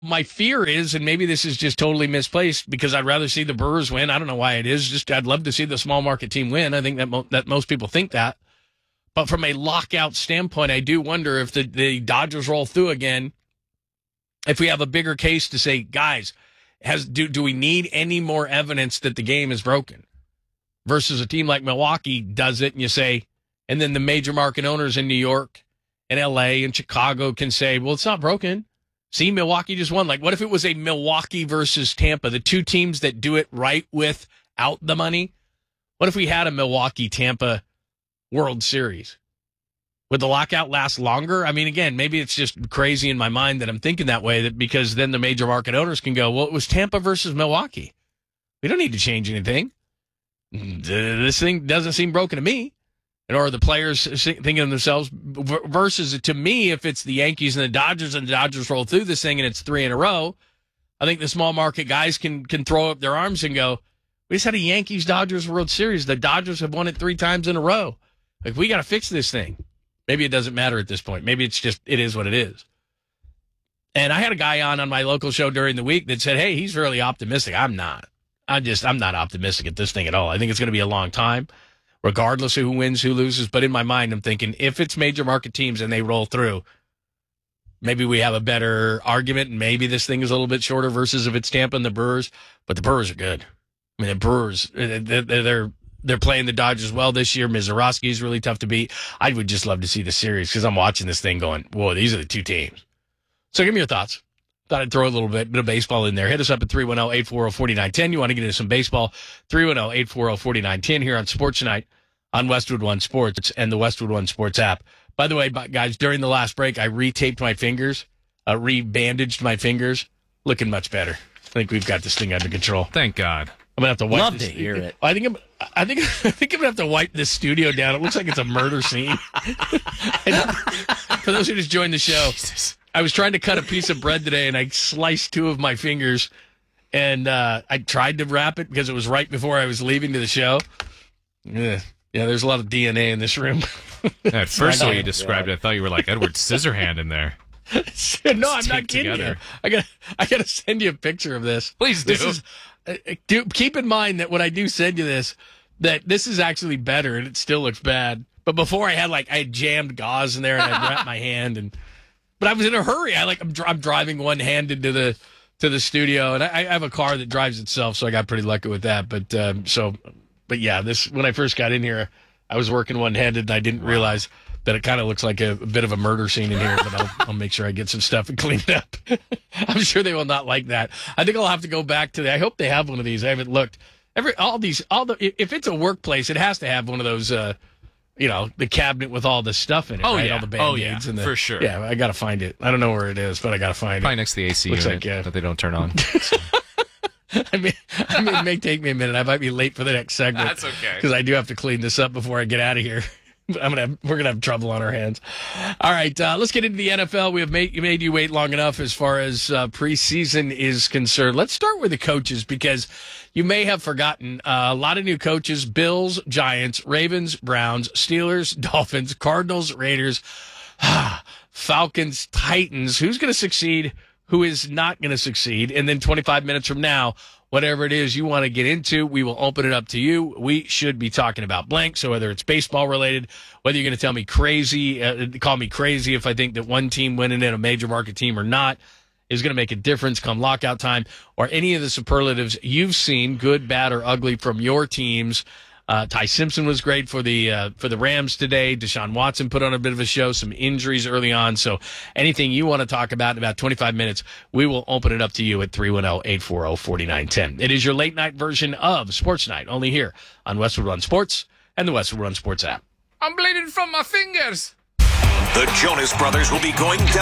my fear is, and maybe this is just totally misplaced because I'd rather see the Brewers win. I don't know why it is. Just I'd love to see the small market team win. I think that most people think that. But from a lockout standpoint, I do wonder if the Dodgers roll through again, if we have a bigger case to say, guys, do we need any more evidence that the game is broken? Versus a team like Milwaukee does it, and you say, and then the major market owners in New York and L.A. and Chicago can say, well, it's not broken. See, Milwaukee just won. Like, what if it was a Milwaukee versus Tampa, the two teams that do it right without the money? What if we had a Milwaukee-Tampa World Series? Would the lockout last longer? I mean, again, maybe it's just crazy in my mind that I'm thinking that way, that because then the major market owners can go, well, it was Tampa versus Milwaukee. We don't need to change anything. This thing doesn't seem broken to me. Or the players thinking of themselves versus, to me, if it's the Yankees and the Dodgers roll through this thing and it's 3 in a row, I think the small market guys can throw up their arms and go, we just had a Yankees-Dodgers World Series. The Dodgers have won it 3 times in a row. Like, we got to fix this thing. Maybe it doesn't matter at this point. Maybe it's just, it is what it is. And I had a guy on my local show during the week that said, hey, he's really optimistic. I'm not. I'm not optimistic at this thing at all. I think it's going to be a long time, regardless of who wins, who loses. But in my mind, I'm thinking if it's major market teams and they roll through, maybe we have a better argument, and maybe this thing is a little bit shorter versus if it's Tampa and the Brewers. But the Brewers are good. I mean, the Brewers, they're playing the Dodgers well this year. Mizorowski is really tough to beat. I would just love to see the series because I'm watching this thing going, whoa, these are the two teams. So give me your thoughts. Thought I'd throw a little bit of baseball in there. Hit us up at 310-840-4910. You want to get into some baseball, 310-840-4910 here on Sports Night on Westwood One Sports and the Westwood One Sports app. By the way, guys, during the last break, I retaped my fingers, re-bandaged my fingers. Looking much better. I think we've got this thing under control. Thank God. I'm gonna have to wipe. Love to hear it. I think I'm gonna have to wipe this studio down. It looks like it's a murder scene. For those who just joined the show, Jesus. I was trying to cut a piece of bread today, and I sliced 2 of my fingers, and I tried to wrap it because it was right before I was leaving to the show. Yeah, there's a lot of DNA in this room. At first, the way you described it, I thought you were like Edward Scissorhand in there. No, I'm not kidding you. I gotta send you a picture of this. Please do. Keep in mind that when I do send you this, that this is actually better, and it still looks bad. But before I had jammed gauze in there, and I wrapped my hand, but I was in a hurry. I'm driving one-handed to the studio, and I have a car that drives itself, so I got pretty lucky with that. But yeah, when I first got in here, I was working one-handed, and I didn't realize that it kind of looks like a bit of a murder scene in here, but I'll make sure I get some stuff and clean it up. I'm sure they will not like that. I think I'll have to go back to I hope they have one of these. I haven't looked. If it's a workplace, it has to have one of those, the cabinet with all the stuff in it. Oh, right? yeah. All the Band-Aids for sure. Yeah, I got to find it. I don't know where it is, but I got to find it. Probably next to the AC Looks unit that they don't turn on. So. I mean, it may take me a minute. I might be late for the next segment. That's okay. Because I do have to clean this up before I get out of here. We're gonna have trouble on our hands. All right, let's get into the NFL. We have made you wait long enough as far as preseason is concerned. Let's start with the coaches because you may have forgotten a lot of new coaches: Bills, Giants, Ravens, Browns, Steelers, Dolphins, Cardinals, Raiders, Falcons, Titans. Who's going to succeed? Who is not going to succeed? And then 25 minutes from now, whatever it is you want to get into, we will open it up to you. We should be talking about blank. So whether it's baseball related, whether you're going to tell me call me crazy if I think that one team winning in a major market team or not is going to make a difference come lockout time, or any of the superlatives you've seen, good, bad, or ugly, from your teams. Ty Simpson was great for the Rams today. Deshaun Watson put on a bit of a show, some injuries early on. So anything you want to talk about in about 25 minutes, we will open it up to you at 310-840-4910. It is your late night version of Sports Night, only here on Westwood One Sports and the Westwood One Sports app. I'm bleeding from my fingers. The Jonas Brothers will be going down